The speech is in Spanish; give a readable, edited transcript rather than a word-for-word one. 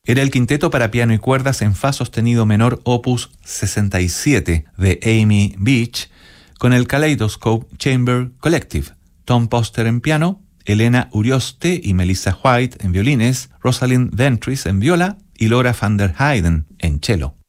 Era el quinteto para piano y cuerdas en fa sostenido menor opus 67 de Amy Beach, con el Kaleidoscope Chamber Collective, Tom Poster en piano, Elena Urioste y Melissa White en violines, Rosalind Ventris en viola y Laura van der Heyden en cello.